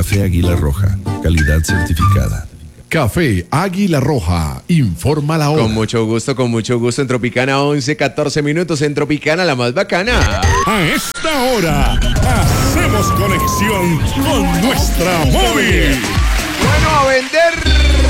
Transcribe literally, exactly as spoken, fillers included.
Café Águila Roja, calidad certificada. Café Águila Roja, informa la hora. Con mucho gusto, con mucho gusto. En Tropicana, once, catorce minutos. En Tropicana, la más bacana. A esta hora, hacemos conexión con nuestra móvil. Bueno, a vender